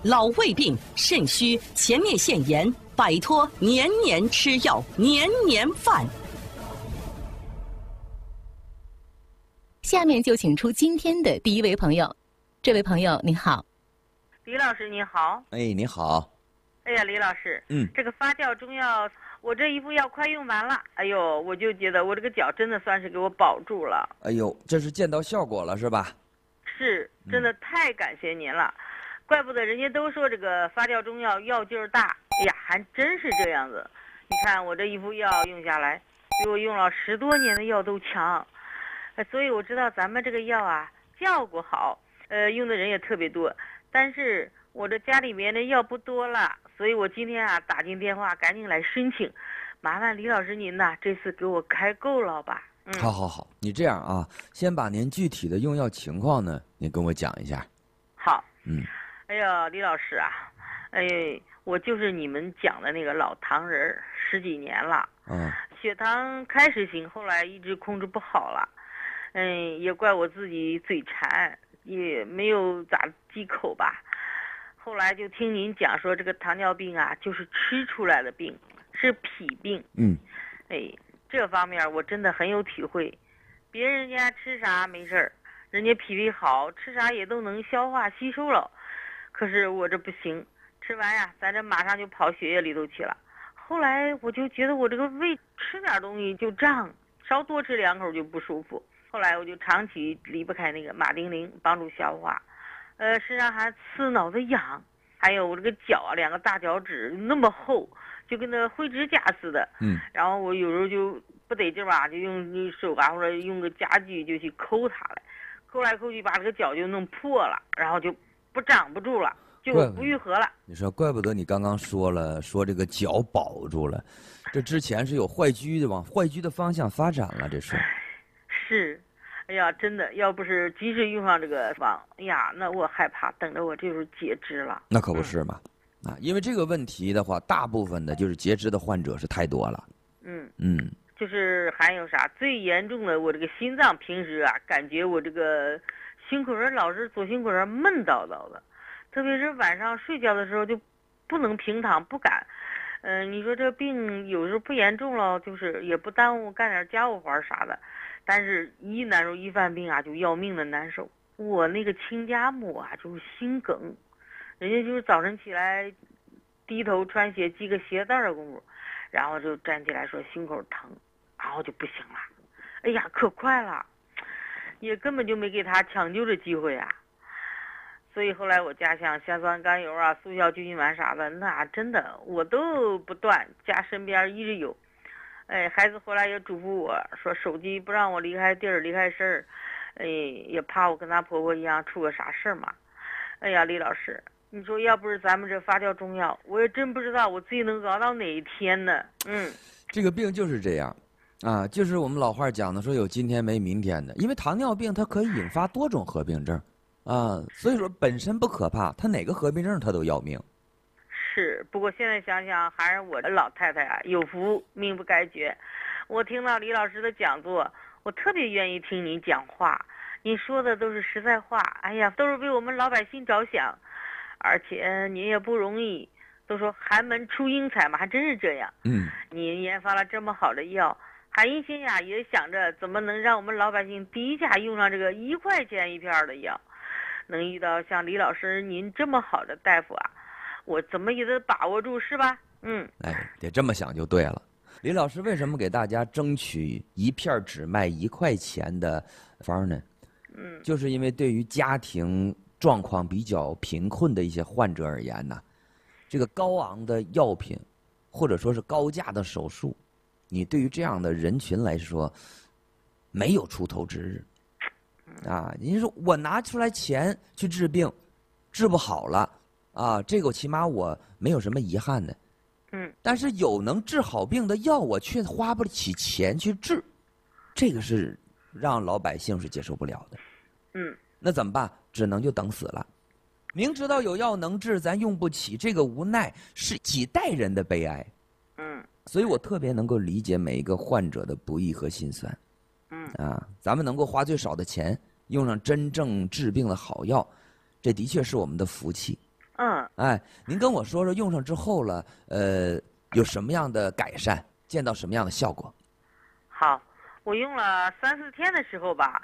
老胃病、肾虚、前列腺炎，摆脱年年吃药、年年犯。 下面就请出今天的第一位朋友。这位朋友你好。 李老师你好。 哎，你好。 哎呀，李老师，这个发酵中药，我这一副药快用完了。哎呦，我就觉得我这个脚真的算是给我保住了。 哎呦，这是见到效果了是吧？ 是，真的太感谢您了，怪不得人家都说这个发酵中药药劲儿大。哎呀，还真是这样子。你看我这一副药用下来，比我用了10多年的药都强。所以我知道咱们这个药啊，效果好，用的人也特别多。但是我这家里面的药不多了，所以我今天啊打进电话，赶紧来申请。麻烦李老师您呐，这次给我开够了吧？ 好，你这样啊，先把您具体的用药情况呢，您跟我讲一下。 好。哎呀，李老师啊，我就是你们讲的那个老糖人，10几年了。血糖开始行，后来一直控制不好了。也怪我自己嘴馋，也没有咋忌口吧。后来就听您讲说，这个糖尿病啊，就是吃出来的病，是脾病。这方面我真的很有体会。别人家吃啥没事儿，人家脾胃好，吃啥也都能消化吸收了。可是我这不行，吃完呀，咱这马上就跑血液里头去了。后来我就觉得我这个胃吃点东西就胀，稍多吃2口就不舒服。后来我就长期离不开那个马丁啉，帮助消化。身上还刺挠的痒，还有我这个脚啊，2个大脚趾那么厚，就跟那灰指甲似的。然后我有时候就不得劲吧，就用手啊或者用个家具就去抠它来，抠来抠去把这个脚就弄破了，然后就不长不住了，就不愈合了。 你说怪不得你刚刚说这个脚保住了，这之前是有坏疽的，往坏疽的方向发展了，这是。 是，哎呀，真的，要不是及时用上这个方，哎呀，那我害怕等着我就是截肢了。 那可不是嘛，因为这个问题的话，大部分的就是截肢的患者是太多了。 就是还有啥最严重的，我这个心脏平时啊，感觉我这个心口人老是左心口人闷叨叨的，特别是晚上睡觉的时候就不能平躺，不敢。你说这病有时候不严重了，就是也不耽误干点家务活啥的。但是一难受一犯病啊，就要命的难受。我那个亲家母啊，就是心梗，人家就是早晨起来低头穿鞋系个鞋带的功夫，然后就站起来说心口疼，然后就不行了。哎呀，可快了，也根本就没给他抢救的机会啊。所以后来我加像硝酸甘油啊、速效救心丸啥的，那真的我都不断，家身边一直有。孩子回来也嘱咐我说，手机不让我离开地儿离开事儿，也怕我跟她婆婆一样出个啥事儿嘛。哎呀，李老师，你说要不是咱们这发酵中药，我也真不知道我自己能熬到哪一天呢。 这个病就是这样，就是我们老话讲的说有今天没明天的，因为糖尿病它可以引发多种合并症，所以说本身不可怕，它哪个合并症它都要命。 是，不过现在想想，还是我的老太太啊有福，命不该绝。我听到李老师的讲座，我特别愿意听您讲话，您说的都是实在话，哎呀，都是为我们老百姓着想，而且您也不容易，都说寒门出英才嘛，还真是这样。您研发了这么好的药，还一心呀也想着怎么能让我们老百姓低价用上这个1块钱一片的药，能遇到像李老师您这么好的大夫啊，我怎么也得把握住，是吧？ 得这么想就对了。李老师为什么给大家争取1片只卖1块钱的方呢？就是因为对于家庭状况比较贫困的一些患者而言呢，这个高昂的药品或者说是高价的手术，你对于这样的人群来说没有出头之日。您说我拿出来钱去治病，治不好了。这个起码我没有什么遗憾的，但是有能治好病的药，我却花不起钱去治，这个是让老百姓是接受不了的。那怎么办？只能就等死了。明知道有药能治，咱用不起，这个无奈是几代人的悲哀。所以我特别能够理解每一个患者的不易和心酸。咱们能够花最少的钱，用上真正治病的好药，这的确是我们的福气。 哎，您跟我说说用上之后了，有什么样的改善，见到什么样的效果？ 好，我用了3、4天的时候吧，